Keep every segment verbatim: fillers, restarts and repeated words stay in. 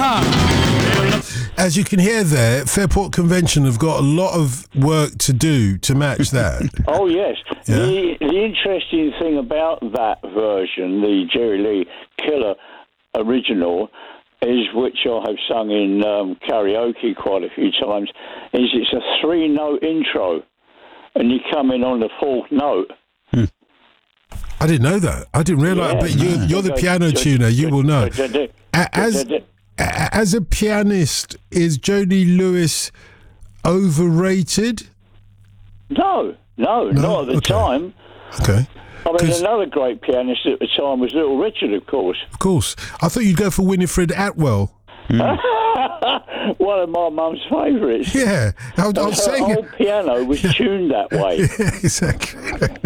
As you can hear there, Fairport Convention have got a lot of work to do to match that. Oh, yes. Yeah. The, the interesting thing about that version, the Jerry Lee Killer original, is which I have sung in um, karaoke quite a few times, is it's a three-note intro, and you come in on the fourth note. Hmm. I didn't know that. I didn't realise. Yeah, but you're, you're the piano tuner. You will know. As as a pianist, is Jody Lewis overrated? No, no, no, not at the okay. time. Okay. I mean, another great pianist at the time was Little Richard, of course. Of course. I thought you'd go for Winifred Atwell. Mm. One of my mum's favourites. Yeah. I, I was Her saying whole piano was tuned that way. Yeah, exactly.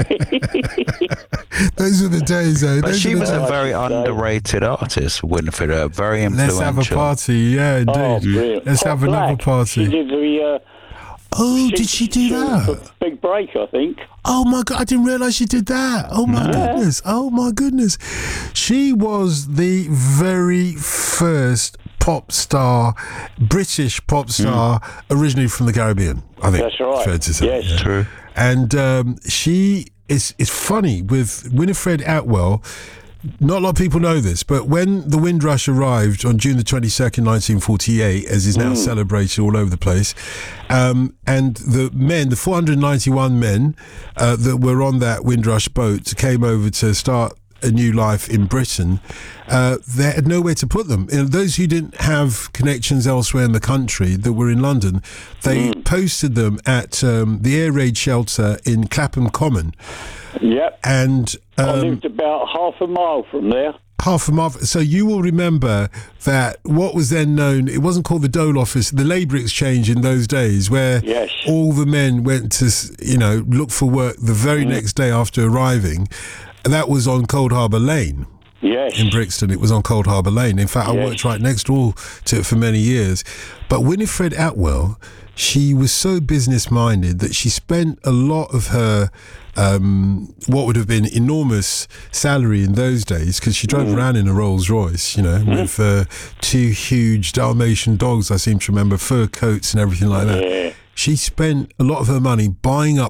Those are the days, though. But Those she was days. a very underrated artist, Winifred. Uh, very influential. Let's have a party. Yeah, indeed. Oh, brilliant. Let's Pop have another Black. party. She did the... Uh, Oh, did she do that? A big break, I think. Oh my God, I didn't realise she did that. Oh my No. goodness. Oh my goodness. She was the very first pop star, British pop star, mm. originally from the Caribbean, I think. That's right. Fair to say. Yes. Yeah. True. And um, she is, it's funny with Winifred Atwell. Not a lot of people know this, but when the Windrush arrived on June the twenty-second, nineteen forty-eight, as is now mm. celebrated all over the place, um, and the men, the four hundred ninety-one men uh, that were on that Windrush boat came over to start a new life in Britain, uh, they had nowhere to put them. You know, those who didn't have connections elsewhere in the country that were in London, they mm. posted them at um, the air raid shelter in Clapham Common. Yep. And um, I lived about half a mile from there. Half a mile. So you will remember that what was then known, it wasn't called the Dole Office, the Labour Exchange in those days, where yes. all the men went to, you know, look for work the very mm. next day after arriving. And that was on Cold Harbour Lane. Yes. In Brixton, it was on Cold Harbour Lane. In fact, I yes. worked right next door to it for many years. But Winifred Atwell, she was so business-minded that she spent a lot of her, um, what would have been enormous salary in those days, because she drove mm. around in a Rolls Royce, you know, mm. with uh, two huge Dalmatian dogs, I seem to remember, fur coats and everything like that. Yeah. She spent a lot of her money buying up